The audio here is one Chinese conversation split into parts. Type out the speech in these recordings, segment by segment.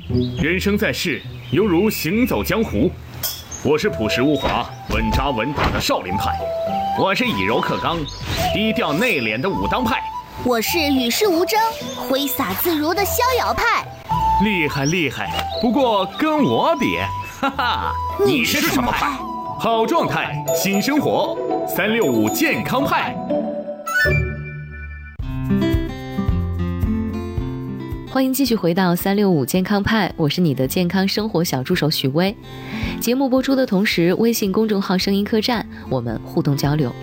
人生在世，犹如行走江湖。我是朴实无华、稳扎稳打的少林派，我是以柔克刚、低调内敛的武当派， 我是与世无争、挥洒自如的逍遥派。 厉害厉害，不过跟我比，哈哈， 你是什么派？ 好状态，新生活，365健康派。 欢迎继续回到365健康派，我是你的健康生活小助手许巍。节目播出的同时，微信公众号声音客栈，我们互动交流。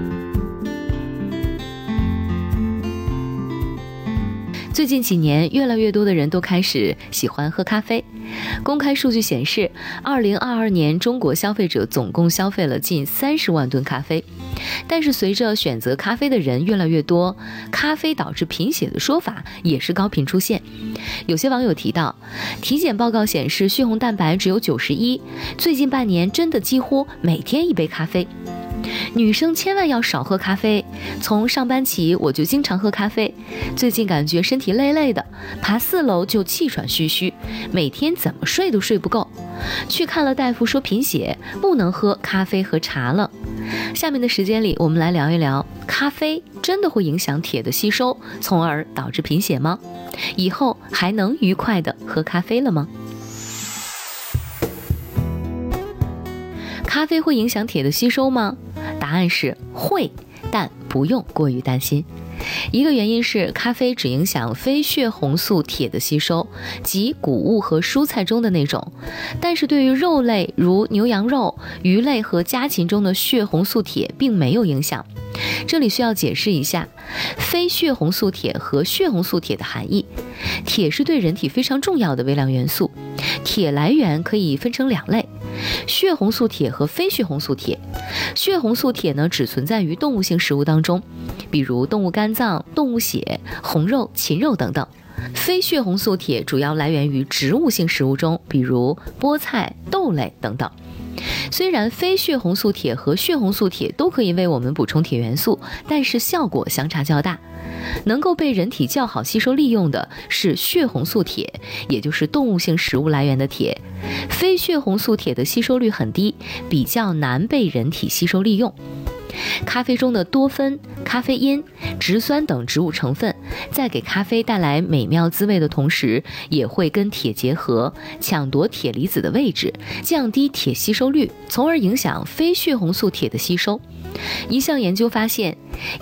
最近几年，越来越多的人都开始喜欢喝咖啡。公开数据显示，2022年中国消费者总共消费了近30万吨咖啡。但是随着选择咖啡的人越来越多，咖啡导致贫血的说法也是高频出现。有些网友提到，体检报告显示血红蛋白只有91，最近半年真的几乎每天一杯咖啡。女生千万要少喝咖啡，从上班起我就经常喝咖啡，最近感觉身体累累的，爬4楼就气喘吁吁，每天怎么睡都睡不够，去看了大夫说贫血，不能喝咖啡和茶了。下面的时间里，我们来聊一聊，咖啡真的会影响铁的吸收，从而导致贫血吗？以后还能愉快的喝咖啡了吗？咖啡会影响铁的吸收吗？答案是会，但不用过于担心。一个原因是咖啡只影响非血红素铁的吸收，即谷物和蔬菜中的那种，但是对于肉类如牛羊肉、鱼类和家禽中的血红素铁并没有影响。这里需要解释一下非血红素铁和血红素铁的含义。铁是对人体非常重要的微量元素，铁来源可以分成2类，血红素铁和非血红素铁。血红素铁呢，只存在于动物性食物当中，比如动物肝脏、动物血、红肉、禽肉等等。非血红素铁主要来源于植物性食物中，比如菠菜、豆类等等。虽然非血红素铁和血红素铁都可以为我们补充铁元素，但是效果相差较大。能够被人体较好吸收利用的是血红素铁，也就是动物性食物来源的铁。非血红素铁的吸收率很低，比较难被人体吸收利用。咖啡中的多酚、咖啡因、植酸等植物成分，在给咖啡带来美妙滋味的同时，也会跟铁结合，抢夺铁离子的位置，降低铁吸收率，从而影响非血红素铁的吸收。一项研究发现，